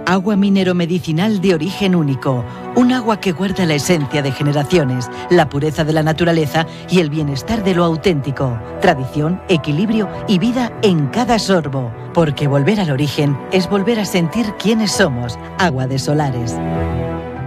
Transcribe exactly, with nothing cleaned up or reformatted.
Agua minero medicinal de origen único. Un agua que guarda la esencia de generaciones, la pureza de la naturaleza y el bienestar de lo auténtico. Tradición, equilibrio y vida en cada sorbo. Porque volver al origen es volver a sentir quiénes somos. Agua de Solares.